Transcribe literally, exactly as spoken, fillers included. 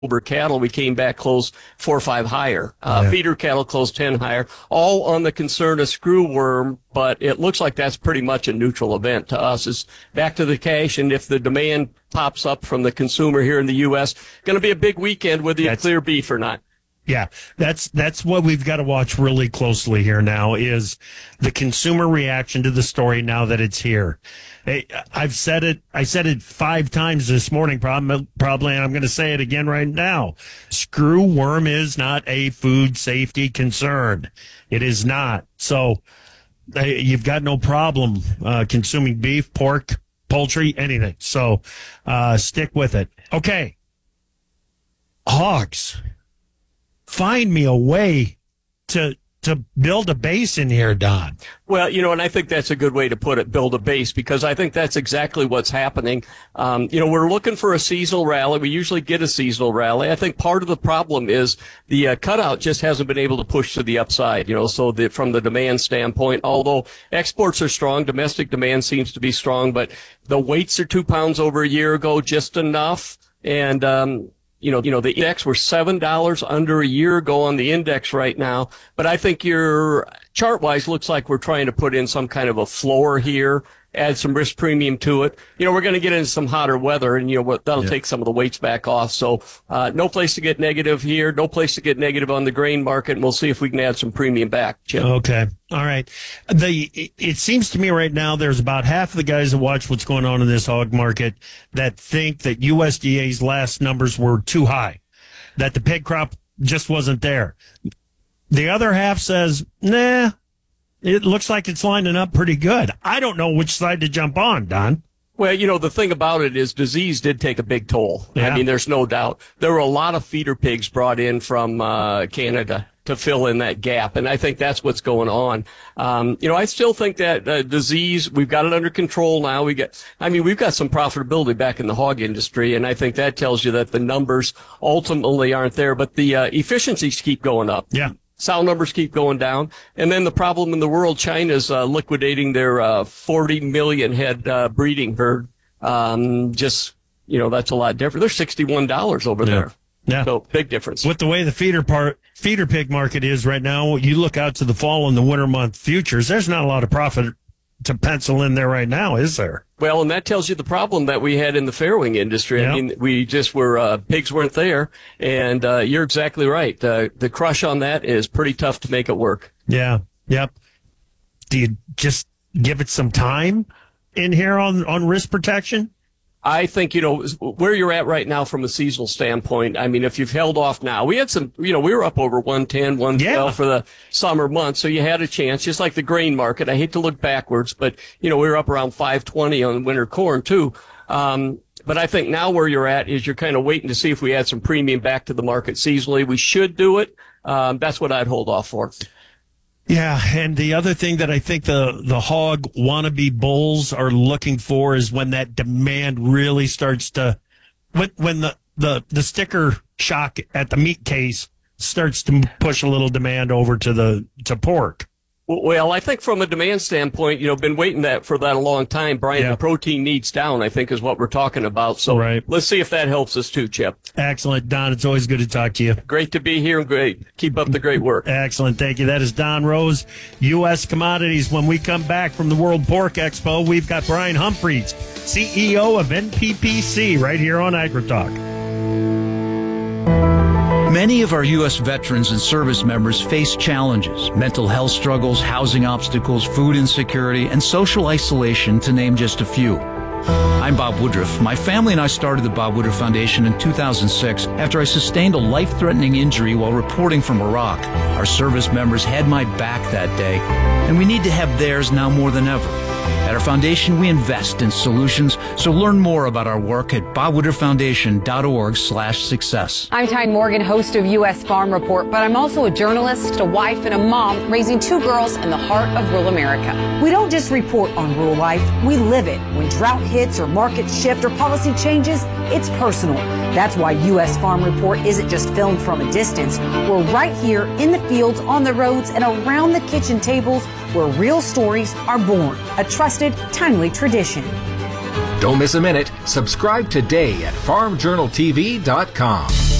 cattle, we came back close four or five higher. Uh, yeah. Feeder cattle closed ten higher, all on the concern of screwworm, but it looks like that's pretty much a neutral event to us. It's back to the cash, and if the demand pops up from the consumer here in the U S, going to be a big weekend whether you that's, clear beef or not. Yeah, that's that's what we've got to watch really closely here now is the consumer reaction to the story now that it's here. Hey, I've said it. I said it five times this morning, probably, probably and I'm going to say it again right now. Screwworm is not a food safety concern. It is not. So hey, you've got no problem uh, consuming beef, pork, poultry, anything. So uh, stick with it. Okay. Hogs. Find me a way to to build a base in here, Don. Well, you know, and I think that's a good way to put it, build a base, because I think that's exactly what's happening. Um, you know, we're looking for a seasonal rally. We usually get a seasonal rally. I think part of the problem is the uh, cutout just hasn't been able to push to the upside, you know, so the, from the demand standpoint, although exports are strong, domestic demand seems to be strong, but the weights are two pounds over a year ago, just enough. And, um, You know, you know, the index, we're seven dollars under a year ago on the index right now. But I think your chart-wise looks like we're trying to put in some kind of a floor here, add some risk premium to it. You know, we're going to get into some hotter weather, and, you know, that'll yeah. take some of the weights back off. So uh no place to get negative here, no place to get negative on the grain market, and we'll see if we can add some premium back, Chip. Okay. All right. The It seems to me right now there's about half of the guys that watch what's going on in this hog market that think that U S D A's last numbers were too high, that the pig crop just wasn't there. The other half says, nah, it looks like it's lining up pretty good. I don't know which side to jump on, Don. Well, you know, the thing about it is disease did take a big toll. Yeah. I mean, there's no doubt. There were a lot of feeder pigs brought in from uh, Canada to fill in that gap, and I think that's what's going on. Um, you know, I still think that uh, disease, we've got it under control now. We got, I mean, we've got some profitability back in the hog industry, and I think that tells you that the numbers ultimately aren't there, but the uh, efficiencies keep going up. Yeah. Sow numbers keep going down. And then the problem in the world, China's uh, liquidating their uh, forty million head uh, breeding herd. Um, just, you know, that's a lot different. They're sixty-one dollars over yeah. there. Yeah. So big difference. With the way the feeder part, feeder pig market is right now, you look out to the fall and the winter month futures, there's not a lot of profit to pencil in there right now, is there? Well, and that tells you the problem that we had in the farrowing industry. Yep. I mean, we just were, uh, pigs weren't there. And, uh, you're exactly right. Uh, the crush on that is pretty tough to make it work. Yeah. Yep. Do you just give it some time in here on, on risk protection? I think, you know, where you're at right now from a seasonal standpoint, I mean, if you've held off now, we had some, you know, we were up over one ten, one twelve yeah. for the summer months, so you had a chance, just like the grain market. I hate to look backwards, but, you know, we were up around five twenty on winter corn, too. Um, but I think now where you're at is you're kind of waiting to see if we add some premium back to the market seasonally. We should do it. Um, that's what I'd hold off for. Yeah, and the other thing that I think the, the hog wannabe bulls are looking for is when that demand really starts to, when, when the, the, the sticker shock at the meat case starts to push a little demand over to the to pork. Well, I think from a demand standpoint, you know, been waiting that for that a long time. Brian, yeah. the protein needs down, I think, is what we're talking about. So right. let's see if that helps us too, Chip. Excellent, Don. It's always good to talk to you. Great to be here and great. Keep up the great work. Excellent. Thank you. That is Don Rose, U S Commodities. When we come back from the World Pork Expo, we've got Brian Humphreys, C E O of N P P C, right here on AgriTalk. Many of our U S veterans and service members face challenges, mental health struggles, housing obstacles, food insecurity, and social isolation, to name just a few. I'm Bob Woodruff. My family and I started the Bob Woodruff Foundation in two thousand six after I sustained a life-threatening injury while reporting from Iraq. Our service members had my back that day, and we need to have theirs now more than ever. At our foundation, we invest in solutions, so learn more about our work at bob woodruff foundation dot org slash success. I'm Tyne Morgan, host of U S Farm Report, but I'm also a journalist, a wife, and a mom raising two girls in the heart of rural America. We don't just report on rural life, we live it. When drought hits or markets shift or policy changes, it's personal. That's why U S Farm Report isn't just filmed from a distance. We're right here in the fields, on the roads, and around the kitchen tables where real stories are born. A trusted, timely tradition. Don't miss a minute. Subscribe today at farm journal t v dot com.